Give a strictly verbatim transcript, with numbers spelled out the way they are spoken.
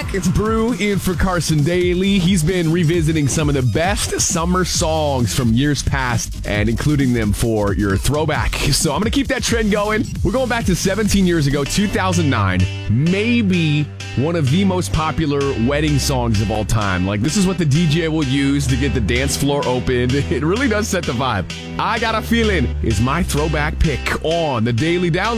It's Brew in for Carson Daly. He's been revisiting some of the best summer songs from years past and including them for your throwback. So I'm going to keep that trend going. We're going back to seventeen years ago, two thousand nine. Maybe one of the most popular wedding songs of all time. Like, this is what the D J will use to get the dance floor open. It really does set the vibe. I Got a Feeling is my throwback pick on the Daily Download.